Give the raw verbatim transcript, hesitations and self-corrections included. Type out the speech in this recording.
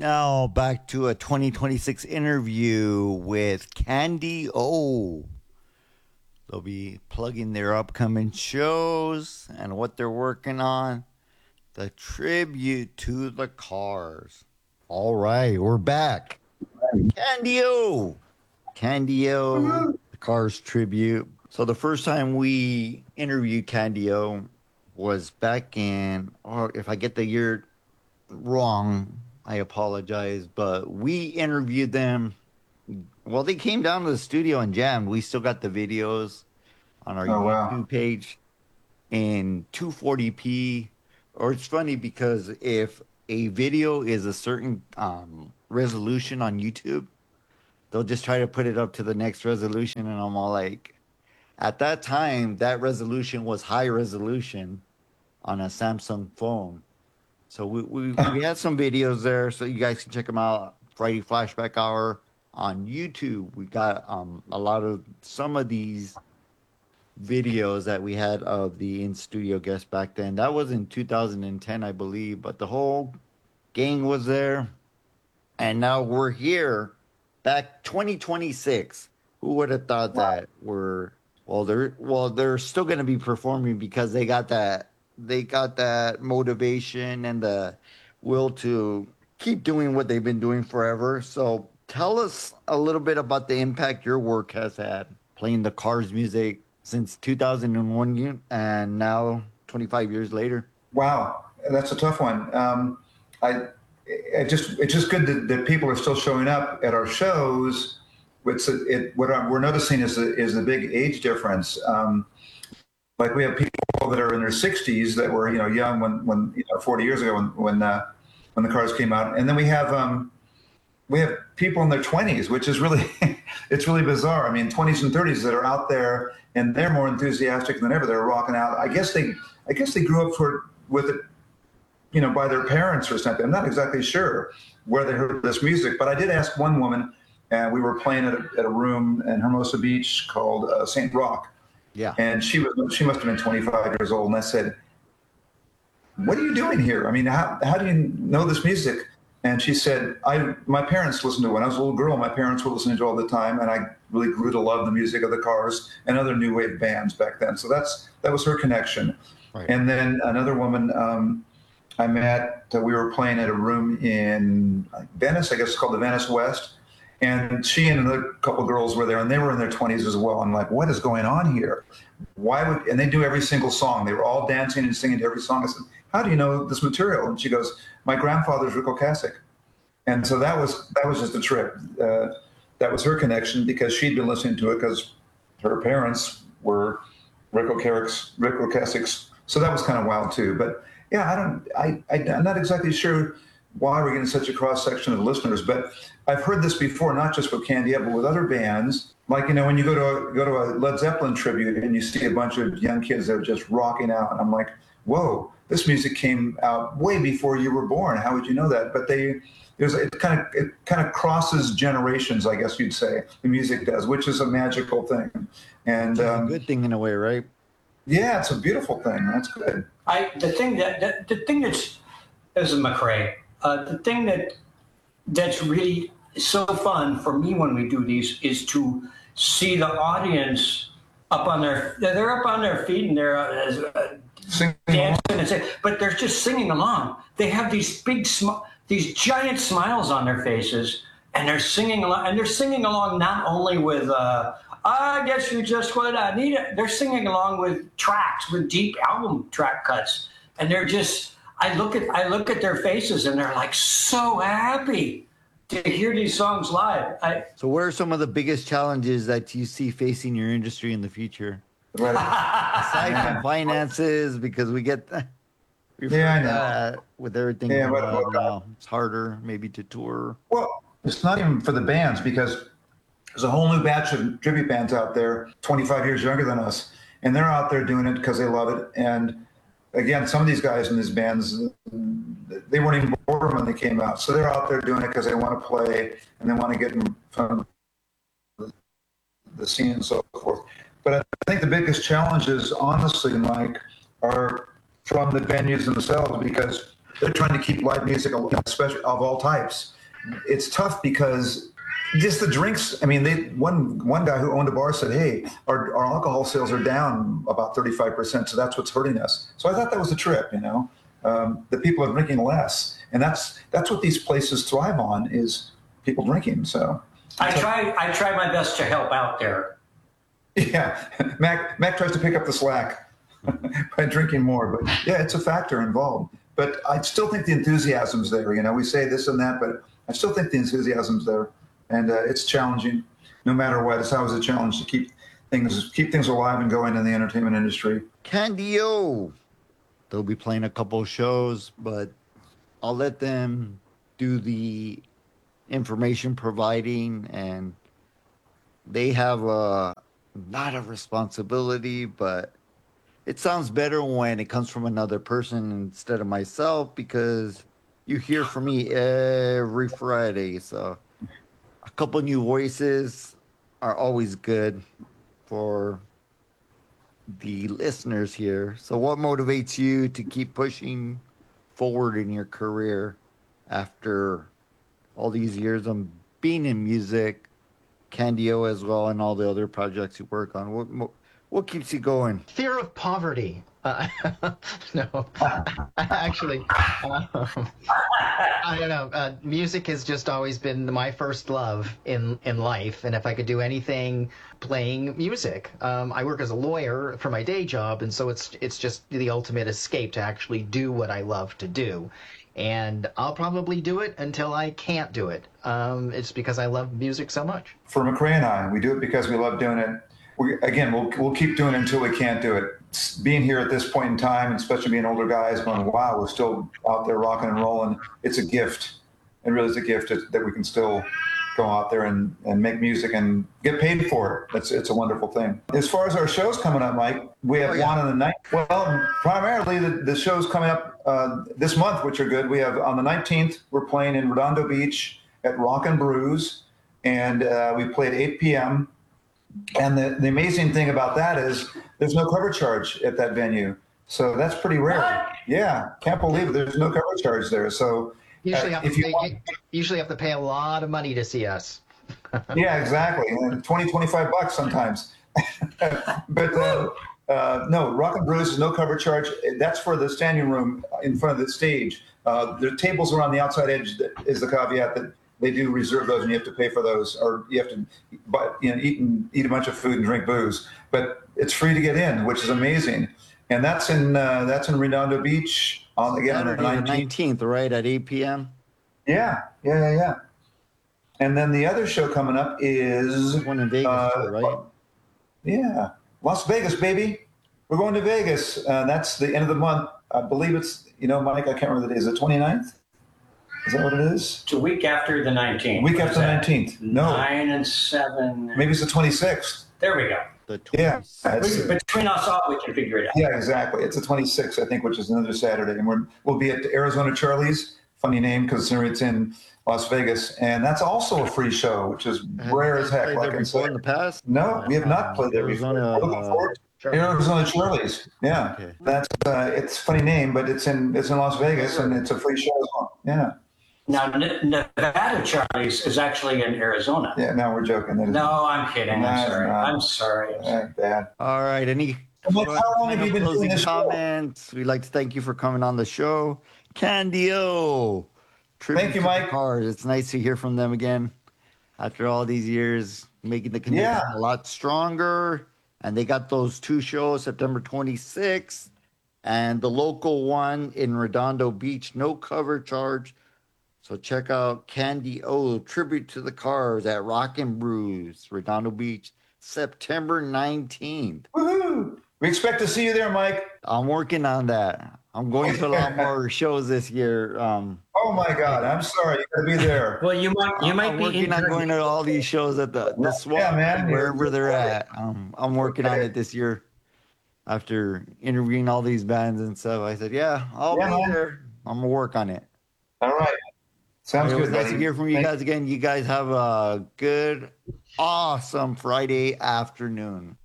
Now back to a twenty twenty-six interview with Candy O. They'll be plugging their upcoming shows and what they're working on. The tribute to the Cars. All right, we're back. Candy O. Candy O, the Cars tribute. So the first time we interviewed Candy O was back in, or if I get the year wrong, I apologize, but we interviewed them. Well, they came down to the studio and jammed. We still got the videos on our Oh, YouTube wow. page in two forty p. Or it's funny because if a video is a certain um, resolution on YouTube, they'll just try to put it up to the next resolution. And I'm all like, at that time, that resolution was high resolution on a Samsung phone. So we, we, we had some videos there, so you guys can check them out. Friday Flashback Hour on YouTube. We got um, a lot of some of these videos that we had of the in-studio guests back then. That was in two thousand ten, I believe, but the whole gang was there. And now we're here, back twenty twenty-six. Who would have thought wow. that we're well? They're well, they're still going to be performing because they got that. They got that motivation and the will to keep doing what they've been doing forever. So tell us a little bit about the impact your work has had playing the Cars music since two thousand one and now twenty-five years later. Wow, that's a tough one. Um, I, it just it's just good that, that people are still showing up at our shows. It's a, it, what I'm, we're noticing is the, is the big age difference. Um, Like we have people that are in their sixties that were, you know, young when, when you know, forty years ago when when uh, when the Cars came out, and then we have um, we have people in their twenties, which is really it's really bizarre. I mean, twenties and thirties that are out there and they're more enthusiastic than ever. They're rocking out. I guess they I guess they grew up for with it, you know, by their parents or something. I'm not exactly sure where they heard this music, but I did ask one woman, and we were playing at a, at a room in Hermosa Beach called uh, Saint Roch. Yeah. And she was she must have been twenty-five years old. And I said, "What are you doing here? I mean, how how do you know this music?" And she said, "I my parents listened to it when I was a little girl. My parents were listening to it all the time, and I really grew to love the music of the Cars and other new wave bands back then." So that's that was her connection. Right. And then another woman um, I met, uh, we were playing at a room in Venice, I guess it's called the Venice West. And she and another couple girls were there, and they were in their twenties as well. I'm like, what is going on here? Why would? And they do every single song. They were all dancing and singing to every song. I said, how do you know this material? And she goes, my grandfather's Ric Ocasek. And so that was that was just a trip. Uh, that was her connection because she'd been listening to it because her parents were Ric Ocasek's. Ric Ocasek's. So that was kind of wild too. But yeah, I don't. I, I I'm not exactly sure why we're getting such a cross section of listeners, but I've heard this before, not just with Candy Up, but with other bands. Like, you know, when you go to a, go to a Led Zeppelin tribute and you see a bunch of young kids that are just rocking out, and I'm like, whoa, this music came out way before you were born. How would you know that? But they, there's it kind of it kind of crosses generations, I guess you'd say. The music does, which is a magical thing, and um, a good thing in a way, right? Yeah, it's a beautiful thing. That's good. I the thing that, that the thing that's this is McRae. Uh, the thing that that's really so fun for me when we do these is to see the audience up on their they're up on their feet and they're uh, dancing and say, but they're just singing along. They have these big sm- these giant smiles on their faces, and they're singing along. And they're singing along not only with uh, I guess you just what I need. They're singing along with tracks, with deep album track cuts, and they're just. I look at I look at their faces and they're like so happy to hear these songs live. I, so, what are some of the biggest challenges that you see facing your industry in the future? Right. Aside from finances, because we get we yeah, I know. That with everything yeah, going but, on now, it's harder maybe to tour. Well, it's not even for the bands because there's a whole new batch of tribute bands out there, twenty-five years younger than us, and they're out there doing it because they love it. And again, some of these guys in these bands, they weren't even born when they came out. So they're out there doing it because they want to play and they want to get in front of the scene and so forth. But I think the biggest challenges, honestly, Mike, are from the venues themselves because they're trying to keep live music, especially of all types. It's tough because just the drinks. I mean, they one one guy who owned a bar said, "Hey, our, our alcohol sales are down about thirty-five percent, so that's what's hurting us." So I thought that was a trip. You know, um, the people are drinking less, and that's that's what these places thrive on is people drinking. So I try I try my best to help out there. yeah, Mac Mac tries to pick up the slack by drinking more, but yeah, it's a factor involved. But I still think the enthusiasm's there. You know, we say this and that, but I still think the enthusiasm's there. And uh, it's challenging, no matter what. It's always a challenge to keep things keep things alive and going in the entertainment industry. Candy-O, they'll be playing a couple of shows, but I'll let them do the information providing, and they have a not a responsibility, but it sounds better when it comes from another person instead of myself, because you hear from me every Friday, so. A couple new voices are always good for the listeners here. So what motivates you to keep pushing forward in your career after all these years of being in music, Candy-O as well, and all the other projects you work on? What what keeps you going? Fear of poverty. Uh, no, actually, um, I don't know. Uh, music has just always been my first love in, in life, and if I could do anything, playing music. Um, I work as a lawyer for my day job, and so it's it's just the ultimate escape to actually do what I love to do. And I'll probably do it until I can't do it. Um, it's because I love music so much. For McCrae and I, we do it because we love doing it. We, again, we'll we'll keep doing it until we can't do it. Being here at this point in time, and especially being older guys, going, wow, we're still out there rocking and rolling. It's a gift. It really is a gift that we can still go out there and, and make music and get paid for it. It's it's a wonderful thing. As far as our shows coming up, Mike, we have Oh, yeah. one on the night. Well, primarily the, the shows coming up uh, this month, which are good. We have on the nineteenth, we're playing in Redondo Beach at Rock and Brews, and uh, we play at eight p.m. And the, the amazing thing about that is there's no cover charge at that venue. So that's pretty rare. What? Yeah, can't believe it. There's no cover charge there. So Usually, uh, have if to you pay, want, usually have to pay a lot of money to see us. yeah, exactly. And twenty, twenty-five bucks sometimes. But uh, uh, no, Rock and Brews is no cover charge. That's for the standing room in front of the stage. Uh, the tables are on the outside edge. That is the caveat that they do reserve those, and you have to pay for those, or you have to, but you know, eat and eat a bunch of food and drink booze. But it's free to get in, which is amazing. And that's in uh, that's in Redondo Beach on again on the Saturday the nineteenth. nineteenth, right, at eight p.m.? Yeah, yeah, yeah, yeah. And then the other show coming up is One in Vegas, uh, too, right? Yeah, Las Vegas, baby. We're going to Vegas. Uh, that's the end of the month. I believe it's, you know, Mike, I can't remember the day. Is it twenty-ninth? Is that what it is? It's a week after the nineteenth. Week after the nineteenth. No, Nine and seven. maybe it's the twenty-sixth. There we go. The Yeah, twenty-sixth. it's, Between us all, we can figure it out. yeah, exactly. It's the twenty-sixth, I think, which is another Saturday. And we're, we'll be at Arizona Charlie's. Funny name because it's in Las Vegas. And that's also a free show, which is Have rare you as guys heck. played Like there I before said. in the past? No, we have not played there before. Arizona, We're looking forward uh, to Arizona Charlie's. Yeah, Okay. that's uh, it's a funny name, but it's in it's in Las Vegas and it's a free show as well. Yeah, Now, N- Nevada Charlie's is actually in Arizona. yeah. No, we're joking. That is No, I'm kidding. No, I'm it's sorry. not. I'm sorry. I'm sorry. uh, bad. All right. Any Mike, how long have you been doing closing this show? comments? We'd like to thank you for coming on the show. Candy-O. Tribute Thank you, to the Mike. Cars. It's nice to hear from them again after all these years, making the connection Yeah. a lot stronger. And they got those two shows, September twenty-sixth and the local one in Redondo Beach, no cover charge. So check out Candy-O, Tribute to the Cars at Rock and Brews, Redondo Beach, September nineteenth. Woohoo! We expect to see you there, Mike. I'm working on that. I'm going to a lot more shows this year. Um, Oh my God, I'm sorry. You got to be there. Well, you might you might I'm be working on going to all these shows at the, the swamp, Yeah, man. wherever they're at. Um, I'm working on Okay. it this year. After interviewing all these bands and stuff, I said, "Yeah, I'll Yeah, be man. there. I'm gonna work on it." All right. Sounds It was good, nice buddy. to hear from you Thank- guys again. You guys have a good, awesome Friday afternoon.